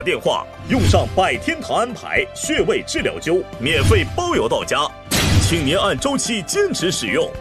电话用上百天堂安牌穴位治疗灸，免费包邮到家，请您按周期坚持使用。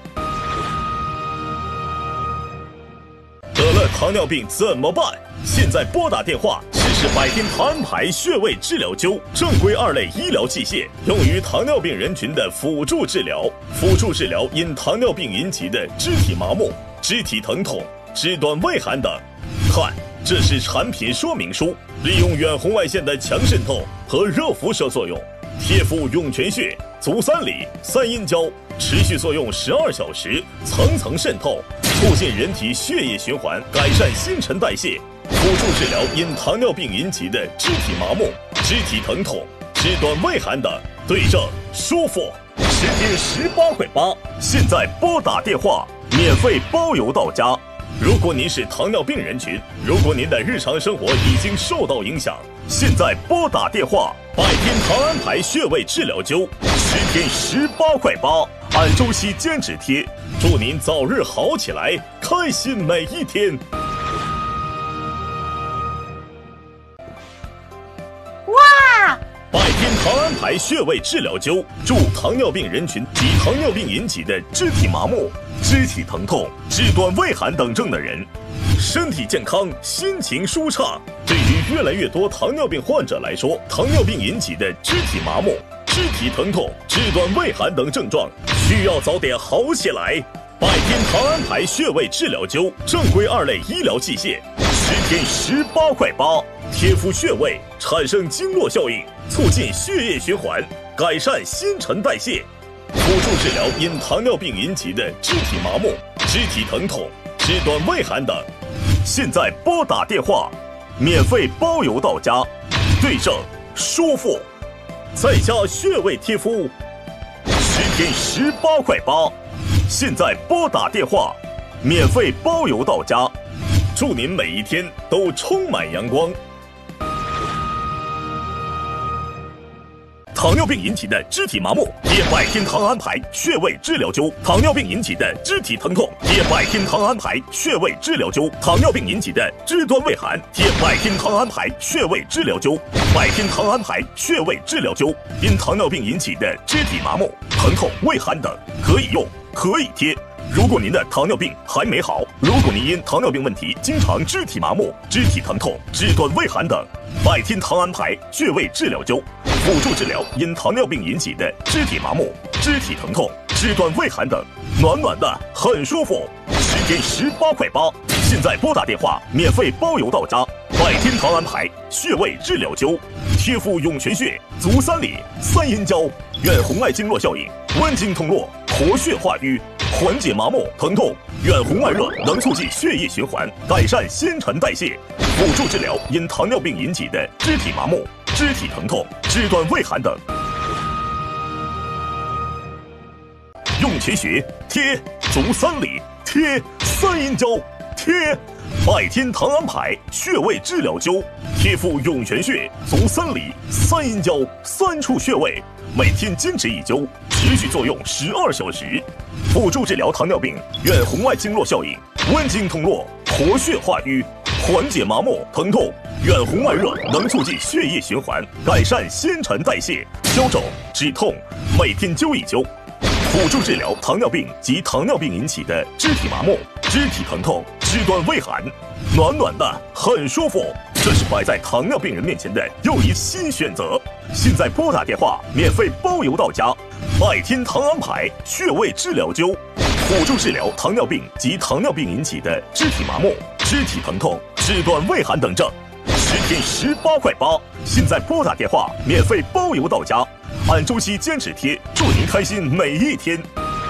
得了糖尿病怎么办？现在拨打电话试试百天堂安牌穴位治疗灸，正规2类医疗器械，用于糖尿病人群的辅助治疗。辅助治疗因糖尿病引起的肢体麻木、肢体疼痛、肢端畏寒等。看，这是产品说明书，利用远红外线的强渗透和热辐射作用，贴敷涌泉穴、足三里、三阴交，持续作用12小时，层层渗透，促进人体血液循环，改善新陈代谢。辅助治疗因糖尿病引起的肢体麻木、肢体疼痛、肢端畏寒等，对症舒服，10天18块8。现在拨打电话，免费包邮到家。如果您是糖尿病人群，如果您的日常生活已经受到影响，现在拨打电话，百天堂安牌穴位治疗灸，10天18块8，按周期坚持贴，祝您早日好起来，开心每一天。 哇！ 百天堂安牌穴位治疗灸，助糖尿病人群及糖尿病引起的肢体麻木、肢体疼痛、肢端畏寒等症的人，身体健康，心情舒畅。对于越来越多糖尿病患者来说，糖尿病引起的肢体麻木、肢体疼痛、肢端畏寒等症状，需要早点好起来。百天堂安牌穴位治疗灸，正规2类医疗器械，10天18块8，贴敷穴位，产生经络效应，促进血液循环，改善新陈代谢。辅助治疗因糖尿病引起的肢体麻木、肢体疼痛、肢端畏寒等。现在拨打电话，免费包邮到家，对症舒服，在家穴位贴敷，10天18块8。现在拨打电话，免费包邮到家，祝您每一天都充满阳光。糖尿病引起的肢体麻木，贴百天堂安牌穴位治疗灸；糖尿病引起的肢体疼痛，贴百天堂安牌穴位治疗灸；糖尿病引起的肢端畏寒，贴百天堂安牌穴位治疗灸。百天堂安牌穴位治疗灸，因糖尿病引起的肢体麻木、疼痛、畏寒等，可以用，可以贴。如果您的糖尿病还没好，如果您因糖尿病问题经常肢体麻木、肢体疼痛、肢端畏寒等，百天堂安牌穴位治疗灸，辅助治疗因糖尿病引起的肢体麻木、肢体疼痛、肢端畏寒等，暖暖的，很舒服，10天18块8。现在拨打电话，免费包邮到家。百天堂安牌穴位治疗灸，贴敷涌泉穴、足三里、三阴交，远红外经络效应，温经通络，活血化瘀，缓解麻木疼痛，远红外热能促进血液循环，改善新陈代谢。辅助治疗因糖尿病引起的肢体麻木、肢体疼痛、肢端畏寒等。涌泉穴贴，足三里贴，三阴交贴。百天堂安牌穴位治疗灸，贴敷涌泉穴、足三里、三阴交3处穴位，每天坚持1灸，持续作用12小时。辅助治疗糖尿病远红外经络效应，温经通络，活血化瘀，缓解麻木疼痛，远红外热能促进血液循环，改善新陈代谢，消肿止痛，每天灸1灸。辅助治疗糖尿病及糖尿病引起的肢体麻木、肢体疼痛、肢端畏寒，暖暖的，很舒服。这是摆在糖尿病人面前的又一新选择。现在拨打电话，免费包邮到家。百天堂安牌穴位治疗灸，辅助治疗糖尿病及糖尿病引起的肢体麻木、肢体疼痛、肢端畏寒等症，10天18块8。现在拨打电话，免费包邮到家，按周期坚持贴，祝您开心每一天。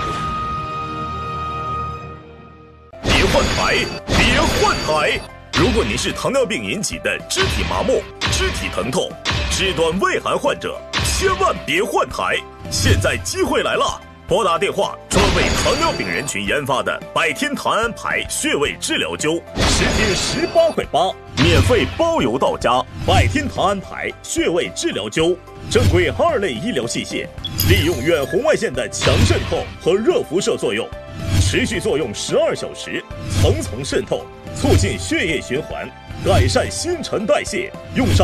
别换台，别换台！如果您是糖尿病引起的肢体麻木、肢体疼痛、肢端畏寒患者，千万别换台！现在机会来了，拨打电话，专为糖尿病人群研发的百天堂安牌穴位治疗灸，10天18块8，免费包邮到家。百天堂安牌穴位治疗灸，正规2类医疗器械，利用远红外线的强渗透和热辐射作用，持续作用12小时，层层渗透，促进血液循环，改善新陈代谢。用上